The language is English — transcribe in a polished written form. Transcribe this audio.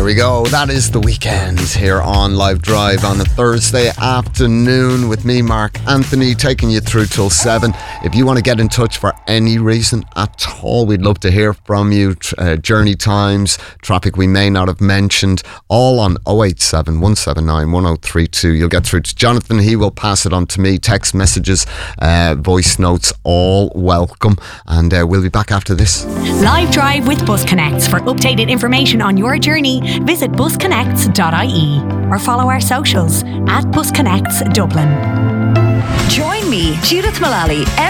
There we go. That is the weekend here on Live Drive on a Thursday afternoon with me, Mark Anthony, taking you through till 7. If you want to get in touch for any reason at all, we'd love to hear from you. Journey times, traffic we may not have mentioned, all on 087 179 1032. You'll get through to Jonathan. He will pass it on to me. Text messages, voice notes, all welcome. And we'll be back after this. Live Drive with Bus Connects. For updated information on your journey, visit busconnects.ie or follow our socials at Bus Connects Dublin. Join me, Judith Mullally,